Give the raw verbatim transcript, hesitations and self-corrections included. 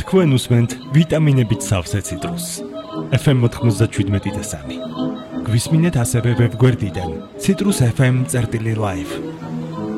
თქვენ უსმენთ ვიტამინებით სავსე ციტრუსს. ეფ ემ ninety seven. გვისმინეთ ასევე ვებგვერდიდან citrus f m წერტილი live.